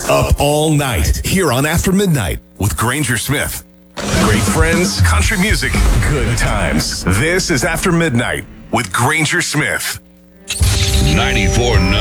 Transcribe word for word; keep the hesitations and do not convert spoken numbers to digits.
Up all night here on After Midnight with Granger Smith. Great friends, country music, good times. This is After Midnight with Granger Smith. ninety-four point nine